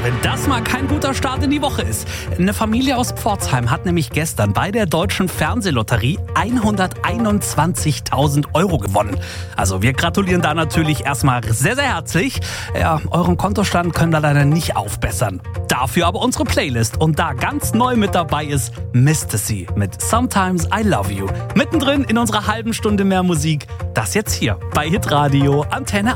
wenn das mal kein guter Start in die Woche ist. Eine Familie aus Pforzheim hat nämlich gestern bei der Deutschen Fernsehlotterie 121.000 € gewonnen. Also wir gratulieren da natürlich erstmal sehr, sehr herzlich. Ja, euren Kontostand können wir leider nicht aufbessern. Dafür aber unsere Playlist. Und da ganz neu mit dabei ist Mistasy mit Sometimes I Love You. Mittendrin in unserer halben Stunde mehr Musik. Das jetzt hier bei Hitradio Antenne